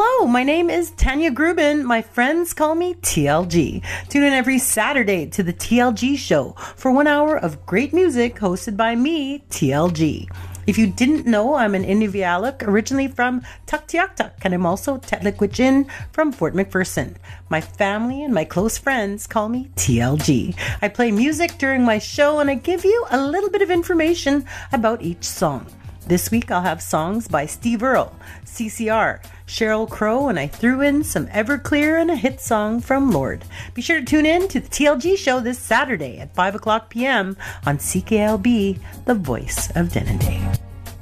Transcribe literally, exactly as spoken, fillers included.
Hello, my name is Tanya Grubin. My friends call me T L G. Tune in every Saturday to the T L G Show for one hour of great music hosted by me, T L G. If you didn't know, I'm an Inuvialuit, originally from Tuktoyaktuk, and I'm also Tetlikwitchin from Fort McPherson. My family and my close friends call me T L G. I play music during my show, and I give you a little bit of information about each song. This week I'll have songs by Steve Earle, C C R, Sheryl Crow, and I threw in some Everclear and a hit song from Lorde. Be sure to tune in to the T L G Show this Saturday at five o'clock p.m. on C K L B, the voice of Denendeh.